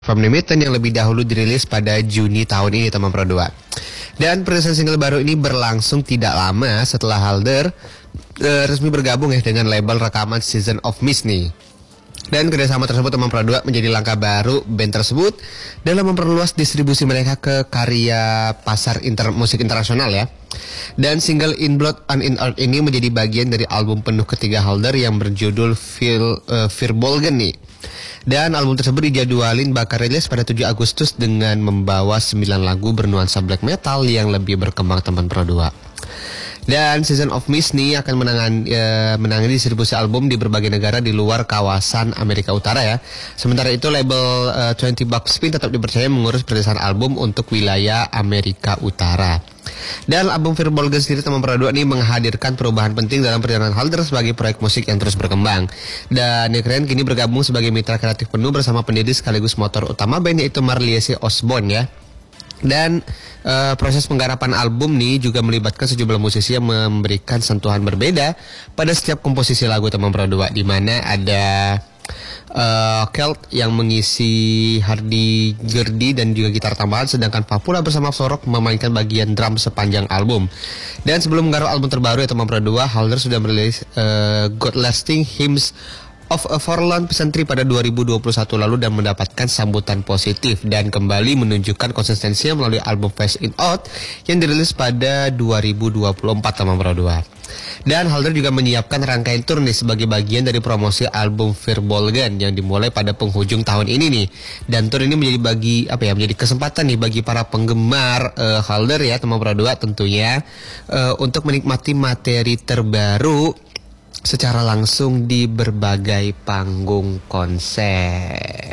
From Limited yang lebih dahulu dirilis pada Juni tahun ini, teman Pro 2. Dan perilisan single baru ini berlangsung tidak lama setelah Halder resmi bergabung dengan label rekaman Season of Mist nih. Dan kerjasama tersebut, teman Pro 2, menjadi langkah baru band tersebut dalam memperluas distribusi mereka ke karya pasar musik internasional ya. Dan single In Blood and In Earth ini menjadi bagian dari album penuh ketiga Halder yang berjudul Firbolgen nih. Dan album tersebut dijadwalin bakal rilis pada 7 Agustus dengan membawa 9 lagu bernuansa black metal yang lebih berkembang, teman Pro 2. Dan Season of Mist nih akan menangani distribusi album di berbagai negara di luar kawasan Amerika Utara ya. Sementara itu label 20 Bucks Spin tetap dipercaya mengurus perilisan album untuk wilayah Amerika Utara. Dan album Firbolgen sendiri, teman Pro 2 ini menghadirkan perubahan penting dalam perjalanan Halder sebagai proyek musik yang terus berkembang. Dan Keren kini bergabung sebagai mitra kreatif penuh bersama pendiri sekaligus motor utama band yaitu Marliese Osborne ya. Dan proses penggarapan album nih juga melibatkan sejumlah musisi yang memberikan sentuhan berbeda pada setiap komposisi lagu, teman Pro 2, di mana ada Kelt yang mengisi hardy gurdy dan juga gitar tambahan, sedangkan Papula bersama Sorok memainkan bagian drum sepanjang album. Dan sebelum menggarap album terbaru ya, teman Pro 2, Halder sudah merilis God Lasting Hymns of a Forlorn Peasantry pada 2021 lalu dan mendapatkan sambutan positif dan kembali menunjukkan konsistensinya melalui album Face It Out yang dirilis pada 2024, teman Pro 2. Dan Halder juga menyiapkan rangkaian tour nih sebagai bagian dari promosi album Firbolgen yang dimulai pada penghujung tahun ini nih. Dan tour ini menjadi kesempatan nih bagi para penggemar Halder ya, teman Pro 2 tentunya untuk menikmati materi terbaru secara langsung di berbagai panggung konser.